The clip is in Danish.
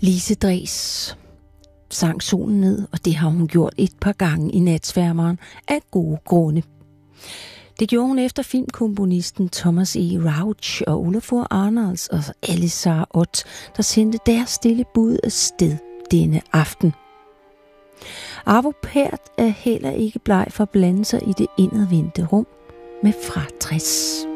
Lise Drees sang solen ned, og det har hun gjort et par gange i Natsværmeren af gode grunde. Det gjorde hun efter filmkomponisten Thomas E. Rauch og Olafur Arnalds og Elisar Ott, der sendte deres stille bud afsted denne aften. Arvo Pärt er heller ikke bleg for at blande sig i det indadvendte rum med fra 60.